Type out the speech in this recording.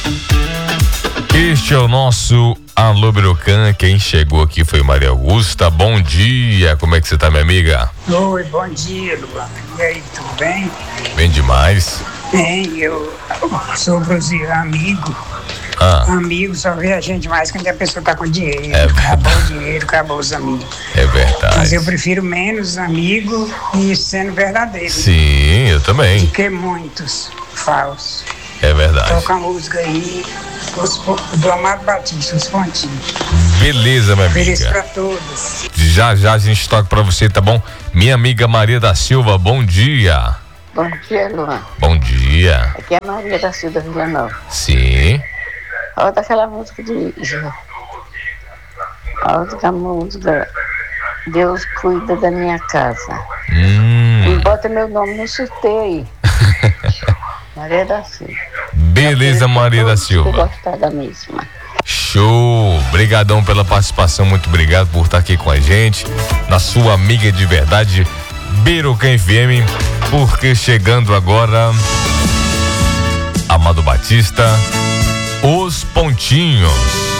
Este é o nosso Alô Birucan. Quem chegou aqui foi Maria Augusta. Bom dia, como é que você tá, minha amiga? Oi, bom dia, Luan. E aí, tudo bem? Bem demais. Bem, eu sou Bruzinho, amigo. Amigo só vê a gente mais quando a pessoa tá com dinheiro. Acabou o dinheiro, acabou os amigos. É verdade. Mas eu prefiro menos amigos e sendo verdadeiro. Sim, eu também. Do que muitos falsos. É verdade. Toca a música aí do Amado Batista, os pontinhos. Beleza, minha amiga. Feliz pra todos. Já a gente toca pra você, tá bom? Minha amiga Maria da Silva, bom dia. Bom dia, Luan. Bom dia. Aqui é a Maria da Silva Villanova. Sim. Olha aquela música de... Olha a música Deus cuida da minha casa. E bota meu nome no sorteio aí. Maria da Silva. Beleza, Maria da Silva. Gostar da mesma. Show! Obrigadão pela participação, muito obrigado por estar aqui com a gente, na sua amiga de verdade, Birucan FM, porque chegando agora, Amado Batista, Os Pontinhos.